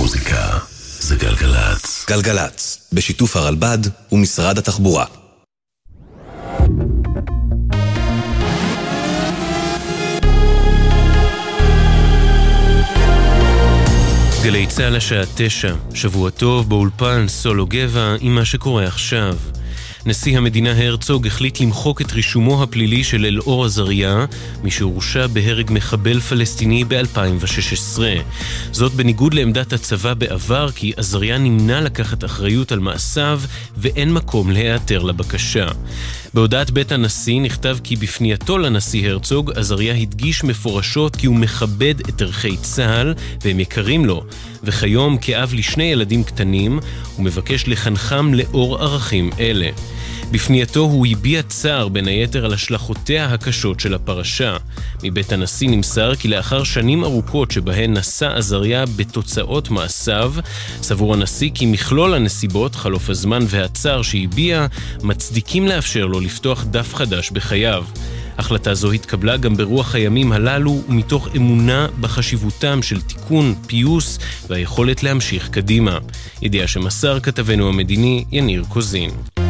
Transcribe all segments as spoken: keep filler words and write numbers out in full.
מוזיקה זה גלגלץ. גלגלץ, בשיתוף הרלב"ד ומשרד התחבורה. גלי צהל השעה תשע, שבוע טוב באולפן סולו גבע עם מה שקורה עכשיו. נשיא המדינה הרצוג החליט למחוק את רישומו הפלילי של אלאור עזריה, מי שהורשע בהרג מחבל פלסטיני ב-אלפיים ושש עשרה. זאת בניגוד לעמדת הצבא בעבר, כי עזריה נמנע לקחת אחריות על מעשיו ואין מקום להיעתר לבקשה. בהודעת בית הנשיא נכתב כי בפנייתו לנשיא הרצוג, עזריה הדגיש מפורשות כי הוא מכבד את ערכי צה"ל והם יקרים לו, וכיום כאב לשני ילדים קטנים הוא מבקש לחנכם לאור ערכים אלה. בפנייתו הוא הביע צער בין היתר על השלכותיה הקשות של הפרשה. מבית הנשיא נמסר כי לאחר שנים ארוכות שבהן נשא עזריה בתוצאות מעשיו, סבור הנשיא כי מכלול הנסיבות, חלוף הזמן והצער שהביע, מצדיקים לאפשר לו לפתוח דף חדש בחייו. החלטה זו התקבלה גם ברוח הימים הללו ומתוך אמונה בחשיבותם של תיקון, פיוס והיכולת להמשיך קדימה. ידיעה שמסר כתבנו המדיני יניר קוזין.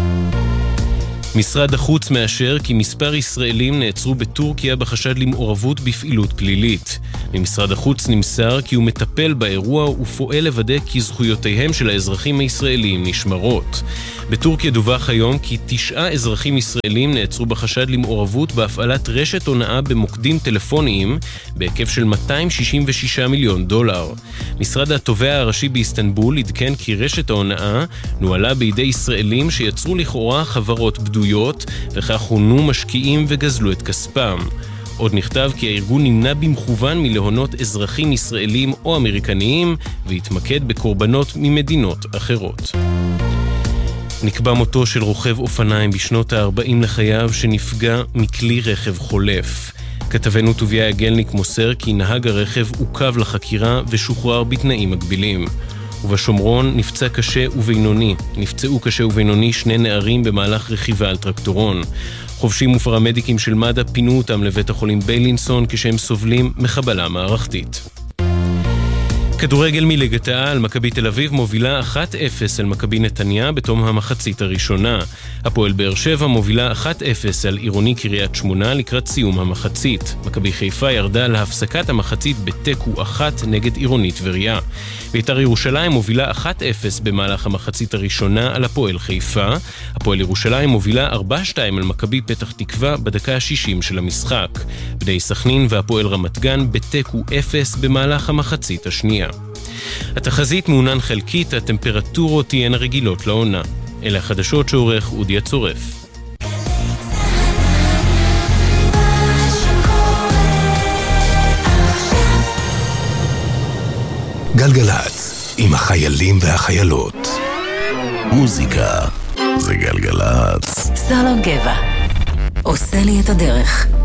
משרד החוץ מאשר כי מספר ישראלים נעצרו בטורקיה בחשד למעורבות בפעילות פלילית. ממשרד החוץ נמסר כי הוא מטפל באירוע ופועל לוודא כי זכויותיהם של האזרחים הישראלים נשמרות. בטורקיה דווח היום כי תשעה אזרחים ישראלים נעצרו בחשד למעורבות בהפעלת רשת הונאה במוקדים טלפוניים בהיקף של מאתיים שישים ושישה מיליון דולר. משרד התובע הראשי באיסטנבול עדכן כי רשת ההונאה נוהלה בידי ישראלים שיצרו לכאורה חברות בדויות וכך הונו משקיעים וגזלו את כספם. עוד נכתב כי הארגון נמנע במכוון מלהונות אזרחים ישראלים או אמריקניים והתמקד בקורבנות ממדינות אחרות. נקבע מותו של רוכב אופניים בשנות ה-ארבעים לחייו שנפגע מכלי רכב חולף. כתבנו טוביה גלניק מוסר כי נהג הרכב עוכב לחקירה ושוחרר בתנאים מגבילים. ובשומרון נפצע קשה ובינוני. נפצעו קשה ובינוני שני נערים במהלך רכיבה על טרקטורון. חובשים ופרמדיקים של מד"א פינו אותם לבית החולים ביילינסון כשהם סובלים מחבלה מערכתית. כדורגל מליגת העל, מכבי תל אביב מובילה אחת אפס על מכבי נתניה בתום המחצית הראשונה. הפועל באר שבע מובילה אחת אפס על עירוני קריית שמונה לקראת סיום המחצית. מכבי חיפה ירדה להפסקת המחצית בתיקו אחת נגד עירוני טבריה. בית"ר ירושלים מובילה אחת אפס במהלך המחצית הראשונה על הפועל חיפה. הפועל ירושלים מובילה ארבע שתיים על מכבי פתח תקווה בדקה ה-שישים של המשחק. בני סכנין והפועל רמת גן בתיקו אפס במהלך המחצית השנייה. התחזית מעונן חלקית, הטמפרטורות תהיינה רגילות לעונה. אלה החדשות שעורך אודי הצורף. גלגלץ, עם החיילים והחיילות. מוזיקה זה גלגלץ. סולו גבע, עושה לי את הדרך.